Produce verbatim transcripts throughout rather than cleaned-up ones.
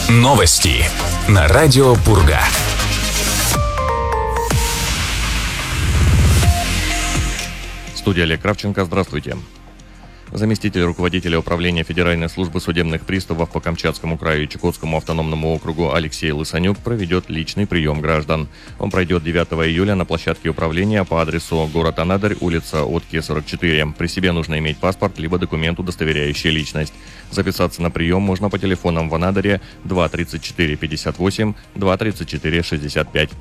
Новости на радио Пурга. Студия Олег Кравченко. Здравствуйте. Заместитель руководителя Управления Федеральной службы судебных приставов по Камчатскому краю и Чукотскому автономному округу Алексей Лысанюк проведет личный прием граждан. Он пройдет девятого июля на площадке управления по адресу город Анадырь, улица Отки, сорок четыре. При себе нужно иметь паспорт либо документ, удостоверяющий личность. Записаться на прием можно по телефонам в Анадыре два тридцать четыре пятьдесят восемь, два тридцать четыре шестьдесят пять.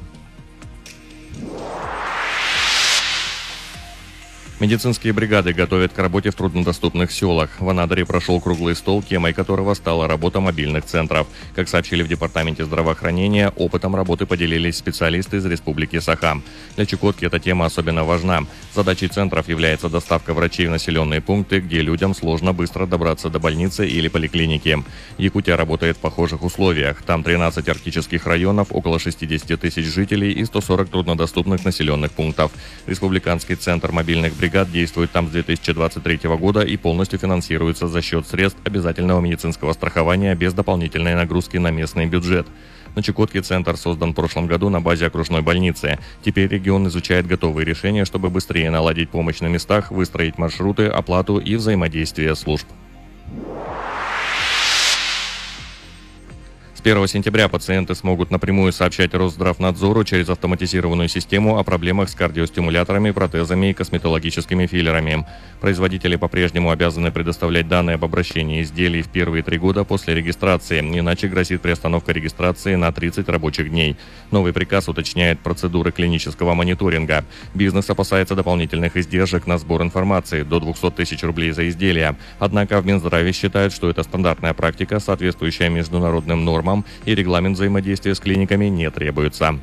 Медицинские бригады готовят к работе в труднодоступных селах. В Анадыре прошел круглый стол, темой которого стала работа мобильных центров. Как сообщили в Департаменте здравоохранения, опытом работы поделились специалисты из Республики Саха. Для Чукотки эта тема особенно важна. Задачей центров является доставка врачей в населенные пункты, где людям сложно быстро добраться до больницы или поликлиники. Якутия работает в похожих условиях. Там тринадцать арктических районов, около шестьдесят тысяч жителей и сто сорок труднодоступных населенных пунктов. Республиканский центр мобильных бригад Бригад действует там с две тысячи двадцать третьего года и полностью финансируется за счет средств обязательного медицинского страхования без дополнительной нагрузки на местный бюджет. На Чукотке центр создан в прошлом году на базе окружной больницы. Теперь регион изучает готовые решения, чтобы быстрее наладить помощь на местах, выстроить маршруты, оплату и взаимодействие служб. С первого сентября пациенты смогут напрямую сообщать Росздравнадзору через автоматизированную систему о проблемах с кардиостимуляторами, протезами и косметологическими филлерами. Производители по-прежнему обязаны предоставлять данные об обращении изделий в первые три года после регистрации, иначе грозит приостановка регистрации на тридцать рабочих дней. Новый приказ уточняет процедуры клинического мониторинга. Бизнес опасается дополнительных издержек на сбор информации до двухсот тысяч рублей за изделие. Однако в Минздраве считают, что это стандартная практика, соответствующая международным нормам, и регламент взаимодействия с клиниками не требуется.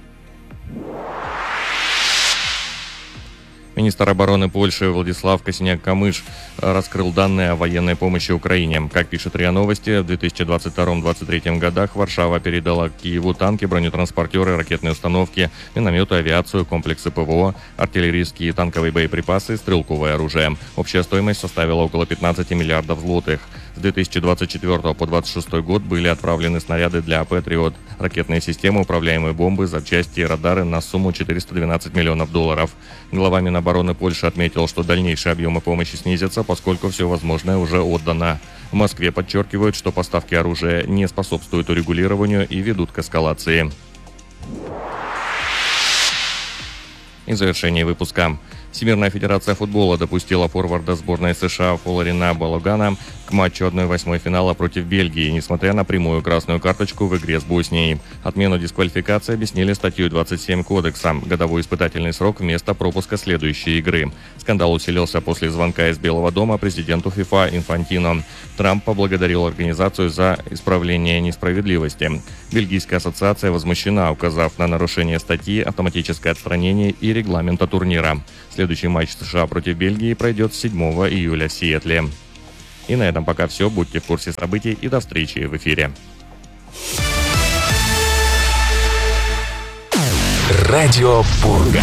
Министр обороны Польши Владислав Косиняк-Камыш раскрыл данные о военной помощи Украине. Как пишет РИА Новости, в две тысячи двадцать втором — две тысячи двадцать третьем годах Варшава передала Киеву танки, бронетранспортеры, ракетные установки, минометы, авиацию, комплексы ПВО, артиллерийские и танковые боеприпасы, стрелковое оружие. Общая стоимость составила около пятнадцати миллиардов злотых. С две тысячи двадцать четвёртого по две тысячи двадцать шестой год были отправлены снаряды для «Патриот», ракетные системы, управляемые бомбы, запчасти и радары на сумму четыреста двенадцать миллионов долларов. Глава Минобороны Польши отметил, что дальнейшие объемы помощи снизятся, поскольку все возможное уже отдано. В Москве подчеркивают, что поставки оружия не способствуют урегулированию и ведут к эскалации. И завершение выпуска. Всемирная федерация футбола допустила форварда сборной США Фоларина Балогана к матчу одной восьмой финала против Бельгии, несмотря на прямую красную карточку в игре с Боснией. Отмену дисквалификации объяснили статьей двадцать семь Кодекса – годовой испытательный срок вместо пропуска следующей игры. Скандал усилился после звонка из Белого дома президенту ФИФА Инфантино. Трамп поблагодарил организацию за исправление несправедливости. Бельгийская ассоциация возмущена, указав на нарушение статьи, автоматическое отстранение и регламента турнира. Следующий матч США против Бельгии пройдет седьмого июля в Сиэтле. И на этом пока все. Будьте в курсе событий и до встречи в эфире. Радио Пурга.